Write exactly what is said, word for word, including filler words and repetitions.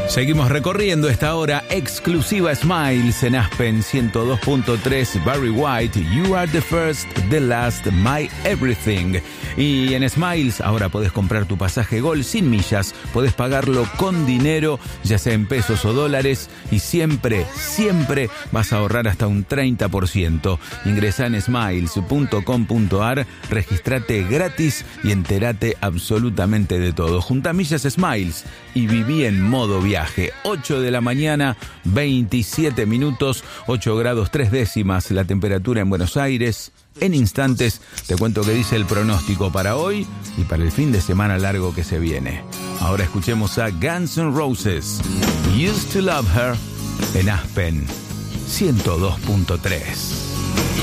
Seguimos recorriendo esta hora exclusiva Smiles en Aspen ciento dos punto tres. Barry White, You Are the First, The Last, My Everything. Y en Smiles ahora podés comprar tu pasaje Gol sin millas, podés pagarlo con dinero, ya sea en pesos o dólares, y siempre, siempre vas a ahorrar hasta un treinta por ciento. Ingresá en smiles punto com punto ar, registrate gratis y entérate absolutamente de todo. Junta millas Smiles y viví en modo viaje. ocho de la mañana, veintisiete minutos, ocho grados tres décimas la temperatura en Buenos Aires. En instantes te cuento qué dice el pronóstico para hoy y para el fin de semana largo que se viene. Ahora escuchemos a Guns N' Roses, Used to Love Her, en Aspen ciento dos punto tres.